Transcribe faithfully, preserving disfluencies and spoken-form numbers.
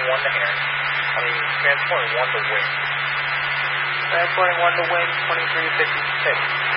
one to hand. I mean, transporting one to win. Transporting one to win, twenty-three fifty-six.